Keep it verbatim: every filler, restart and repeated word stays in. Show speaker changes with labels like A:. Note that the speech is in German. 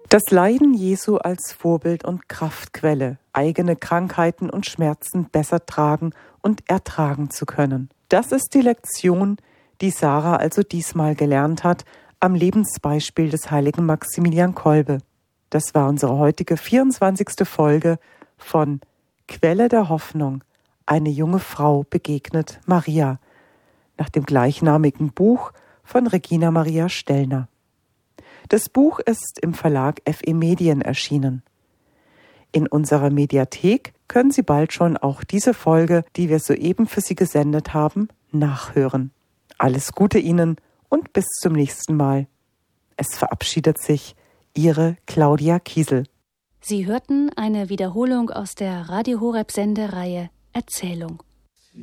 A: Das Leiden Jesu als Vorbild und Kraftquelle, eigene Krankheiten und Schmerzen besser tragen und ertragen zu können. Das ist die Lektion, die Sarah also diesmal gelernt hat, am Lebensbeispiel des heiligen Maximilian Kolbe. Das war unsere heutige vierundzwanzigste Folge von Quelle der Hoffnung. Eine junge Frau begegnet Maria, nach dem gleichnamigen Buch von Regina Maria Stellner. Das Buch ist im Verlag F E Medien erschienen. In unserer Mediathek können Sie bald schon auch diese Folge, die wir soeben für Sie gesendet haben, nachhören. Alles Gute Ihnen und bis zum nächsten Mal. Es verabschiedet sich Ihre Claudia Kiesel.
B: Sie hörten eine Wiederholung aus der Radio Horeb Sendereihe Erzählung.